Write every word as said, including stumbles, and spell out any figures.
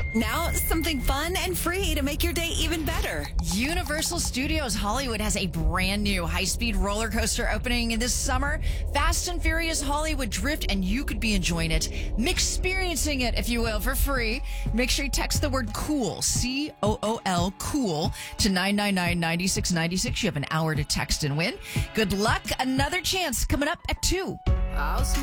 Now, something fun and free to make your day even better. Universal Studios Hollywood has a brand new high-speed roller coaster opening this summer. Fast and Furious Hollywood Drift, and you could be enjoying it, experiencing it, if you will, for free. Make sure you text the word COOL, C O O L, COOL, to nine nine nine, nine six nine six. You have an hour to text and win. Good luck. Another chance coming up at two.